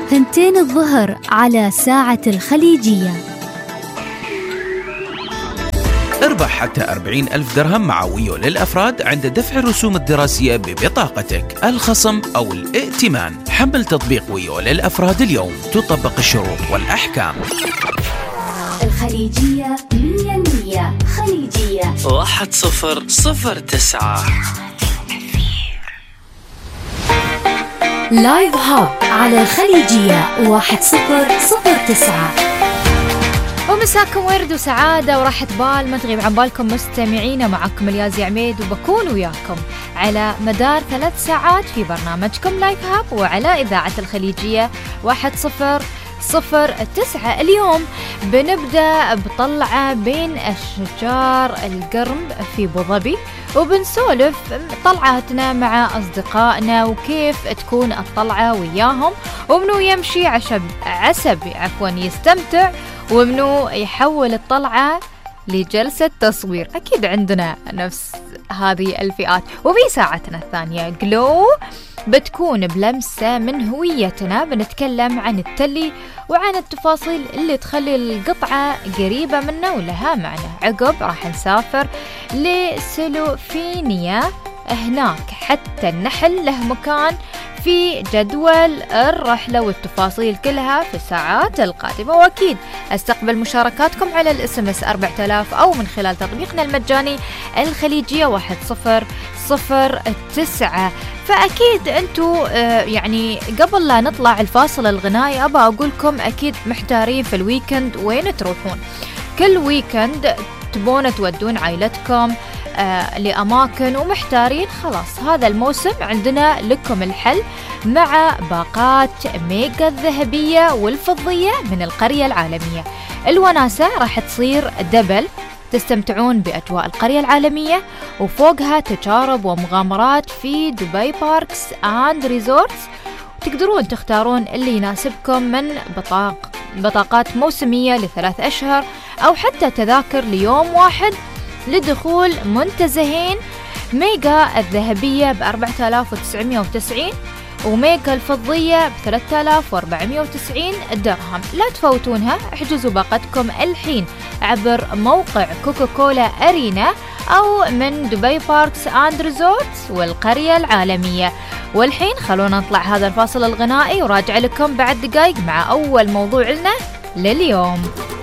2 الظهر على ساعة الخليجية. اربح حتى 40,000 درهم مع ويو للأفراد عند دفع الرسوم الدراسية ببطاقتك، الخصم أو الائتمان. حمل تطبيق ويو للأفراد اليوم، تطبق الشروط والأحكام. الخليجية 100% خليجية 1009. لايف هاب على الخليجية 1009. ومساكم ورد وسعادة وراحة بال ما تغيب عن بالكم مستمعينا. معكم اليازي عميد وبكون وياكم على مدار 3 ساعات في برنامجكم لايف هاب وعلى إذاعة الخليجية 1009. اليوم بنبدأ بطلعة بين أشجار القرم في أبوظبي، وبنسولف طلعاتنا مع أصدقائنا وكيف تكون الطلعة وياهم، ومنو يمشي عسب يستمتع، ومنو يحول الطلعة لجلسة تصوير. أكيد عندنا نفس هذه الفئات. وفي ساعتنا الثانية جلو بتكون بلمسة من هويتنا، بنتكلم عن التلي وعن التفاصيل اللي تخلي القطعة قريبة منا ولها معنى. عقب راح نسافر لسلوفينيا، هناك حتى النحل له مكان في جدول الرحلة، والتفاصيل كلها في الساعات القادمة. وأكيد استقبل مشاركاتكم على الSMS 4000 أو من خلال تطبيقنا المجاني الخليجية 1009. فأكيد أنتوا يعني قبل لا نطلع الفاصل الغنائي أبا أقولكم أكيد محتارين في الويكند وين تروحون. كل ويكند تبون تودون عائلتكم لأماكن ومحتارين، خلاص هذا الموسم عندنا لكم الحل مع باقات ميجا الذهبية والفضية من القرية العالمية. الوناسة راح تصير دبل، تستمتعون بأجواء القرية العالمية وفوقها تجارب ومغامرات في دبي باركس اند ريزورتس. تقدرون تختارون اللي يناسبكم من بطاقات موسمية ل3 أشهر أو حتى تذاكر ليوم واحد لدخول منتزهين. ميجا الذهبية ب4990 وميجا الفضية ب3490 درهم. لا تفوتونها، احجزوا باقتكم الحين عبر موقع كوكاكولا أرينا أو من دبي باركس اند ريزورتس والقرية العالمية. والحين خلونا نطلع هذا الفاصل الغنائي وراجع لكم بعد دقايق مع أول موضوع لنا لليوم.